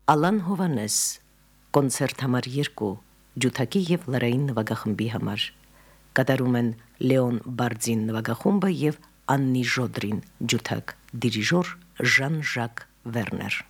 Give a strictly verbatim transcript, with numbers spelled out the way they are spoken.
Ալան Հովանես, կոնցերտ համար երկու, ջութակի և լրային նվագախմբի համար, կատարում են Լեոն Բարձին նվագախումբը և Աննի Ժոդրին ջութակ, դիրիժոր Ժան-Ժակ Վերներ։